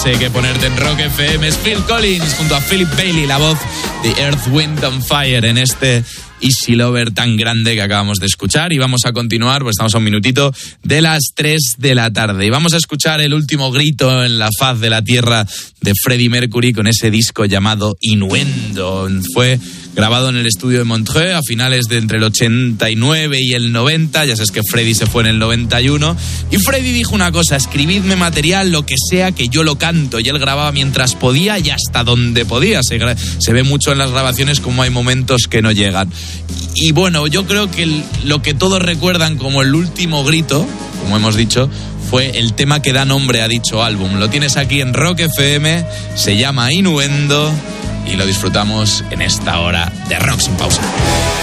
ese que ponerte en Rock FM. Es Phil Collins junto a Philip Bailey, la voz de Earth, Wind and Fire en este Easy Lover tan grande que acabamos de escuchar. Y vamos a continuar, pues estamos a un minutito de las 3 de la tarde. Y vamos a escuchar el último grito en la faz de la tierra de Freddie Mercury con ese disco llamado Innuendo. Fue grabado en el estudio de Montreux a finales de entre el 89 y el 90. Ya sabes que Freddie se fue en el 91. Y Freddie dijo una cosa: escribidme material, lo que sea, que yo lo canto. Y él grababa mientras podía y hasta donde podía. Se ve mucho en las grabaciones como hay momentos que no llegan. Y bueno, yo creo que lo que todos recuerdan como el último grito, como hemos dicho, fue el tema que da nombre a dicho álbum. Lo tienes aquí en Rock FM, se llama Innuendo y lo disfrutamos en esta hora de Rock Sin Pausa.